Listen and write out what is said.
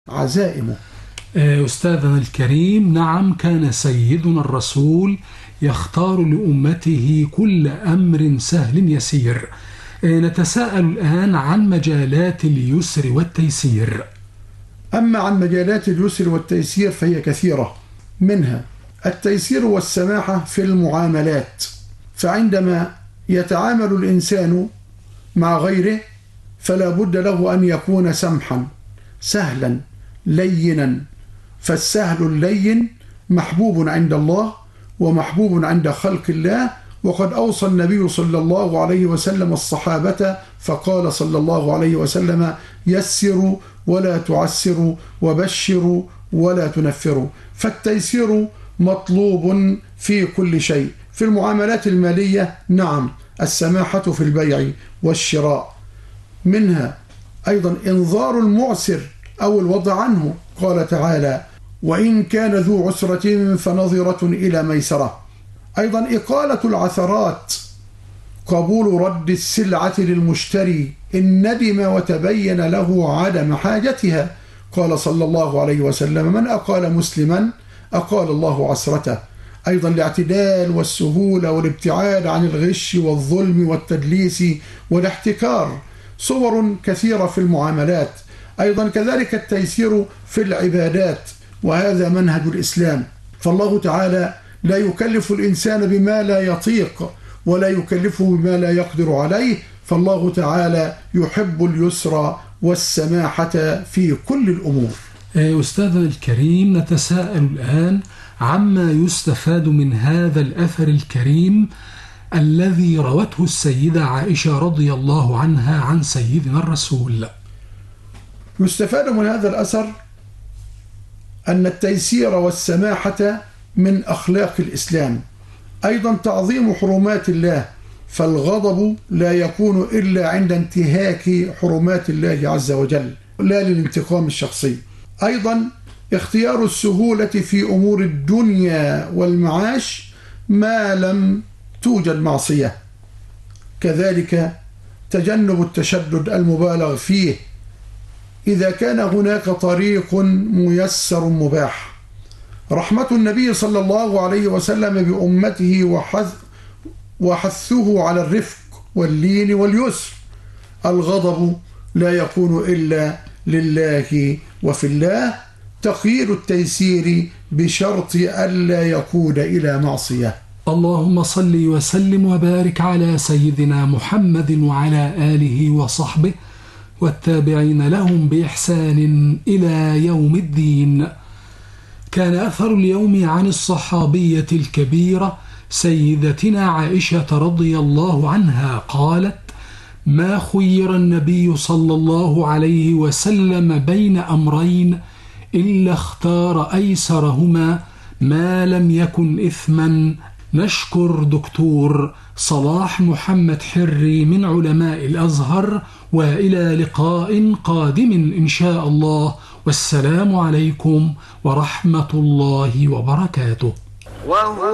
عزائمه. أستاذنا الكريم، نعم، كان سيدنا الرسول يختار لأمته كل أمر سهل يسير. نتساءل الآن عن مجالات اليسر والتيسير. أما عن مجالات اليسر والتيسير فهي كثيرة، منها التيسير والسماحة في المعاملات، فعندما يتعامل الإنسان مع غيره فلا بد له أن يكون سمحا سهلا لينا، فالسهل اللين محبوب عند الله ومحبوب عند خلق الله. وقد أوصى النبي صلى الله عليه وسلم الصحابة فقال صلى الله عليه وسلم: يسروا ولا تعسروا وبشروا ولا تنفروا. فالتيسير مطلوب في كل شيء. في المعاملات المالية نعم السماحة في البيع والشراء، منها أيضا إنظار المعسر أو الوضع عنه. قال تعالى: وإن كان ذو عسرة فنظرة إلى ميسرة. أيضا إقالة العثرات، قبول رد السلعة للمشتري إن ندم وتبين له عدم حاجتها. قال صلى الله عليه وسلم: من أقال مسلما أقال الله عسرته. أيضا الاعتدال والسهولة والابتعاد عن الغش والظلم والتدليس والاحتكار، صور كثيرة في المعاملات. أيضا كذلك التيسير في العبادات، وهذا منهج الإسلام، فالله تعالى لا يكلف الإنسان بما لا يطيق ولا يكلفه بما لا يقدر عليه، فالله تعالى يحب اليسر والسماحة في كل الأمور. أستاذنا الكريم، نتساءل الآن عما يستفاد من هذا الأثر الكريم الذي روته السيدة عائشة رضي الله عنها عن سيدنا الرسول. يستفاد من هذا الأثر أن التيسير والسماحة من أخلاق الإسلام. أيضا تعظيم حرمات الله، فالغضب لا يكون إلا عند انتهاك حرمات الله عز وجل لا للانتقام الشخصي. أيضا اختيار السهولة في أمور الدنيا والمعاش ما لم توجد معصية. كذلك تجنب التشدد المبالغ فيه إذا كان هناك طريق ميسر مباح. رحمة النبي صلى الله عليه وسلم بأمته وحثه على الرفق واللين واليسر. الغضب لا يكون إلا لله وفي الله. تقييد التيسير بشرط ألا يكون إلى معصية. اللهم صل وسلم وبارك على سيدنا محمد وعلى آله وصحبه والتابعين لهم بإحسان إلى يوم الدين. كان أثر اليوم عن الصحابية الكبيرة سيدتنا عائشة رضي الله عنها قالت: ما خير النبي صلى الله عليه وسلم بين أمرين إلا اختار أيسرهما ما لم يكن إثما. نشكر دكتور صلاح محمد حري من علماء الأزهر، وإلى لقاء قادم إن شاء الله، والسلام عليكم ورحمة الله وبركاته.